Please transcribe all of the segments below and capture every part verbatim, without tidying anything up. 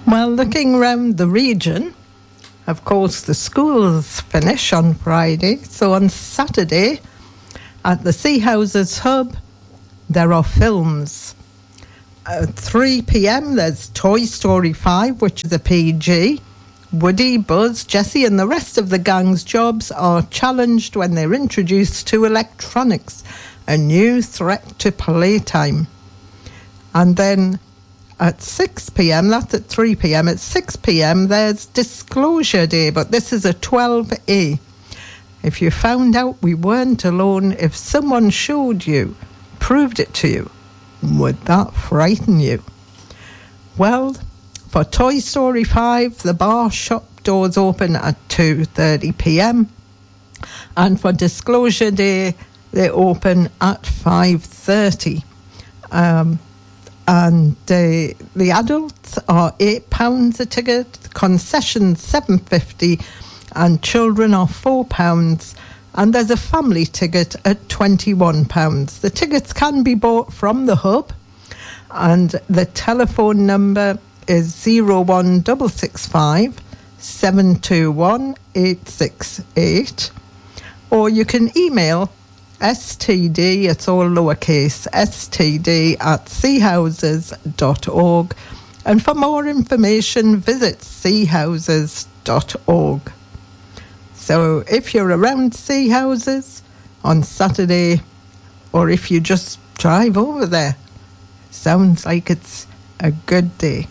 Well, looking round the region, of course, the schools finish on Friday. So on Saturday, at the Sea Houses Hub, there are films. At three p.m, there's Toy Story five, which is a P G. Woody, Buzz, Jessie and the rest of the gang's jobs are challenged when they're introduced to electronics, a new threat to playtime. And then at six p.m, that's at three p.m, at six p.m, there's Disclosure Day, but this is a twelve A. If you found out we weren't alone, if someone showed you, proved it to you, would that frighten you? Well, for Toy Story five, the bar shop doors open at two thirty p.m. and for Disclosure Day, they open at five thirty. Um, and uh, the adults are eight pounds a ticket, concessions seven fifty, and children are four pounds. And there's a family ticket at twenty-one pounds. The tickets can be bought from the hub, and the telephone number is zero one six six five, seven two one, eight six eight, or you can email S T D, it's all lowercase, S T D at sea houses dot org, and for more information visit sea houses dot org. So if you're around Sea Houses on Saturday, or if you just drive over there, sounds like it's a good day.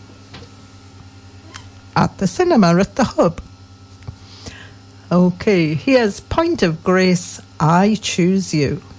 At the cinema at the hub. Okay, here's Point of Grace, I Choose You.